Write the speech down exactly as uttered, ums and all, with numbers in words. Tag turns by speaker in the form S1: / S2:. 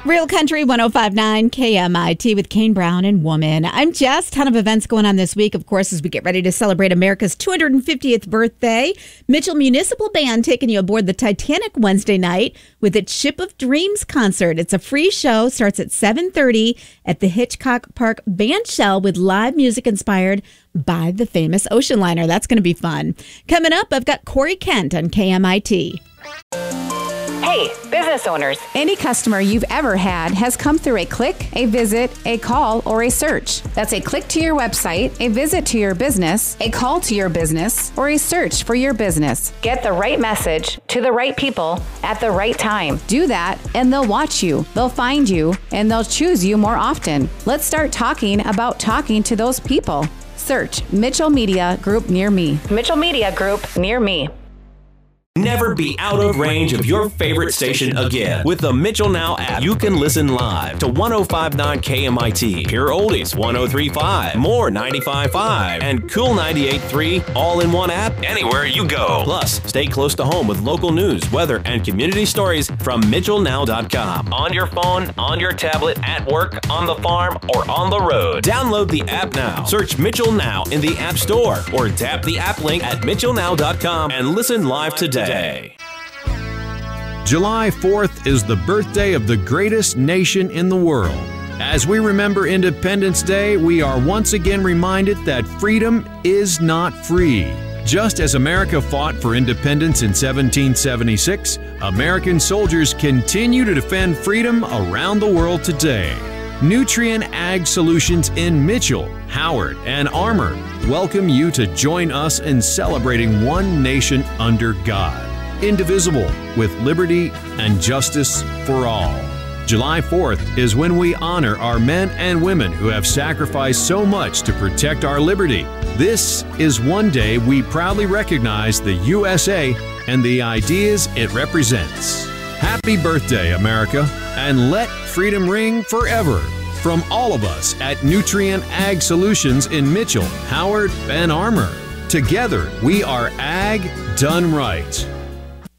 S1: Real Country one oh five point nine K M I T with Kane Brown and Woman. I'm Jess. Ton of events going on this week, of course, as we get ready to celebrate America's two hundred fiftieth birthday. Mitchell Municipal Band taking you aboard the Titanic Wednesday night with its Ship of Dreams concert. It's a free show, starts at seven thirty at the Hitchcock Park Band Shell with live music inspired by the famous ocean liner. That's going to be fun. Coming up, I've got Corey Kent on K M I T.
S2: Hey, business owners.
S3: Any customer you've ever had has come through a click, a visit, a call, or a search. That's a click to your website, a visit to your business, a call to your business, or a search for your business.
S2: Get the right message to the right people at the right time.
S3: Do that, and they'll watch you, they'll find you, and they'll choose you more often. Let's start talking about talking to those people. Search Mitchell Media Group near me.
S2: Mitchell Media Group near me.
S4: Never be out of range of your favorite station again. With the Mitchell Now app, you can listen live to one oh five point nine K M I T, Pure Oldies one oh three point five, More ninety-five point five, and Cool ninety-eight point three, all in one app, anywhere you go. Plus, stay close to home with local news, weather, and community stories from Mitchell Now dot com. On your phone, on your tablet, at work, on the farm, or on the road. Download the app now. Search Mitchell Now in the App Store, or tap the app link at Mitchell Now dot com and listen live today.
S5: July fourth is the birthday of the greatest nation in the world. As we remember Independence Day, we are once again reminded that freedom is not free. Just as America fought for independence in seventeen seventy-six, American soldiers continue to defend freedom around the world today. Nutrien Ag Solutions in Mitchell, Howard, and Armour welcome you to join us in celebrating one nation under God, indivisible, with liberty and justice for all. July fourth is when we honor our men and women who have sacrificed so much to protect our liberty. This is one day we proudly recognize the U S A and the ideas it represents. Happy birthday, America, and let freedom ring forever. From all of us at Nutrien Ag Solutions in Mitchell, Howard, and Armour. Together, we are Ag Done Right.